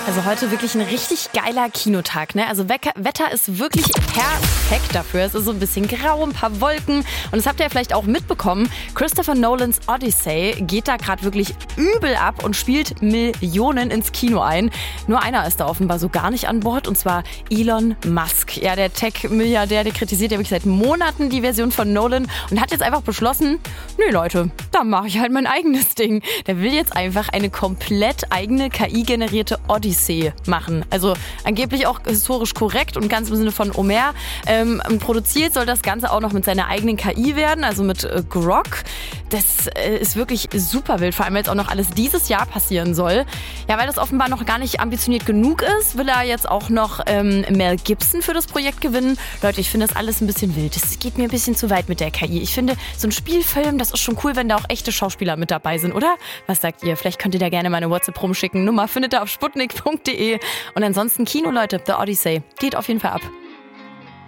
Also heute wirklich ein richtig geiler Kinotag, ne? Also Wetter ist wirklich perfekt dafür. Es ist so ein bisschen grau, ein paar Wolken. Und das habt ihr ja vielleicht auch mitbekommen. Christopher Nolans Odyssey geht da gerade wirklich übel ab und spielt Millionen ins Kino ein. Nur einer ist da offenbar so gar nicht an Bord, und zwar Elon Musk. Ja, der Tech-Milliardär, der kritisiert ja wirklich seit Monaten die Version von Nolan und hat jetzt einfach beschlossen, nee Leute, da mache ich halt mein eigenes Ding. Der will jetzt einfach eine komplett eigene KI-generierte Odyssey machen. Also angeblich auch historisch korrekt und ganz im Sinne von Homer. Produziert soll das Ganze auch noch mit seiner eigenen KI werden, also mit Grok. Das ist wirklich super wild, vor allem weil jetzt auch noch alles dieses Jahr passieren soll. Ja, weil das offenbar noch gar nicht ambitioniert genug ist, will er jetzt auch noch Mel Gibson für das Projekt gewinnen. Leute, ich finde das alles ein bisschen wild. Das geht mir ein bisschen zu weit mit der KI. Ich finde, so ein Spielfilm, das ist schon cool, wenn da auch echte Schauspieler mit dabei sind, oder? Was sagt ihr? Vielleicht könnt ihr da gerne mal eine WhatsApp rumschicken. Nummer findet ihr auf sputnik.de. Und ansonsten Kino, Leute, The Odyssey. Geht auf jeden Fall ab.